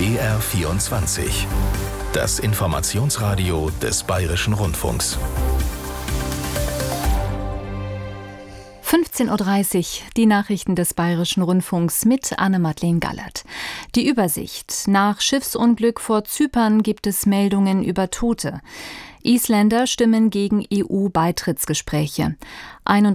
BR24. Das Informationsradio des Bayerischen Rundfunks. 15:30 Uhr, die Nachrichten des Bayerischen Rundfunks mit Anne-Madeleine Gallert. Die Übersicht. Nach Schiffsunglück vor Zypern gibt es Meldungen über Tote. Isländer stimmen gegen EU-Beitrittsgespräche.